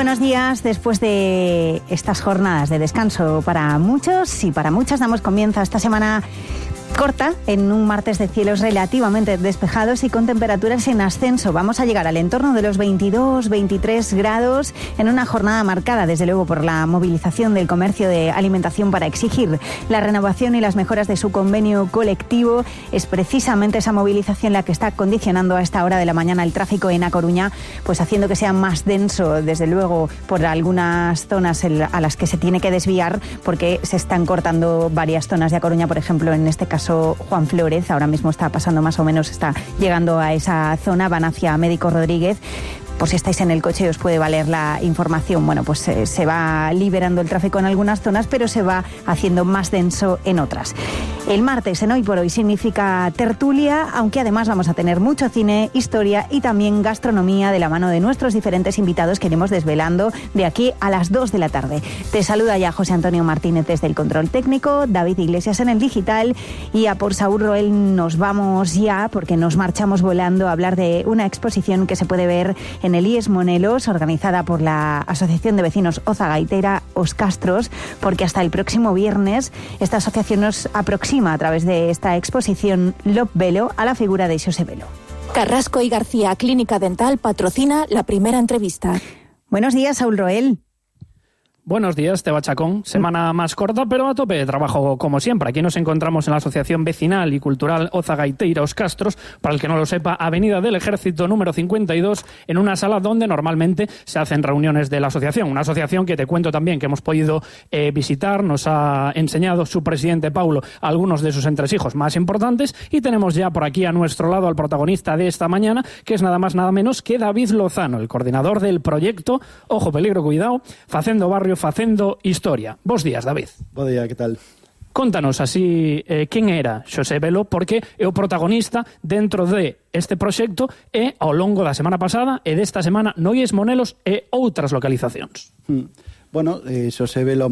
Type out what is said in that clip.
buenos días. Después de estas jornadas de descanso para muchos y para muchas, damos comienzo a esta semana corta en un martes de cielos relativamente despejados y con temperaturas en ascenso. Vamos a llegar al entorno de los 22-23 grados en una jornada marcada, desde luego, por la movilización del comercio de alimentación para exigir la renovación y las mejoras de su convenio colectivo. Es precisamente esa movilización la que está condicionando a esta hora de la mañana el tráfico en A Coruña, pues haciendo que sea más denso, desde luego, por algunas zonas a las que se tiene que desviar, porque se están cortando varias zonas de A Coruña. Por ejemplo, en este caso Juan Flórez ahora mismo está pasando, más o menos está llegando a esa zona, van hacia Médico Rodríguez. Por si estáis en el coche y os puede valer la información. Bueno, pues se va liberando el tráfico en algunas zonas, pero se va haciendo más denso en otras. El martes en Hoy por Hoy significa tertulia, aunque además vamos a tener mucho cine, historia y también gastronomía de la mano de nuestros diferentes invitados que iremos desvelando de aquí a las 2 de la tarde. Te saluda ya José Antonio Martínez desde el control técnico, David Iglesias en el digital, y a por Saúl Roel nos vamos ya, porque nos marchamos volando a hablar de una exposición que se puede ver en el IES Monelos, organizada por la Asociación de Vecinos Oza Gaitera, Os Castros, porque hasta el próximo viernes esta asociación nos aproxima a través de esta exposición Lop Velo a la figura de Xosé Velo. Carrasco y García Clínica Dental patrocina la primera entrevista. Buenos días, Saúl Roel. Buenos días, Teba Chacón. Semana más corta, pero a tope de trabajo como siempre. Aquí nos encontramos en la Asociación Vecinal y Cultural Oza Gaiteira Os Castros, para el que no lo sepa, Avenida del Ejército número 52, en una sala donde normalmente se hacen reuniones de la asociación. Una asociación que te cuento también que hemos podido visitar, nos ha enseñado su presidente Paulo algunos de sus entresijos más importantes, y tenemos ya por aquí a nuestro lado al protagonista de esta mañana, que es nada más nada menos que David Lozano, el coordinador del proyecto, ojo, peligro, cuidado, Facendo Barrio, Facendo Historia. Bos días, David. Bo día, que tal? Contanos así quen era Xosé Velo, porque é o protagonista dentro de este proxecto e ao longo da semana pasada e desta semana no IES Monelos e outras localizacións. Bueno, Xosé Velo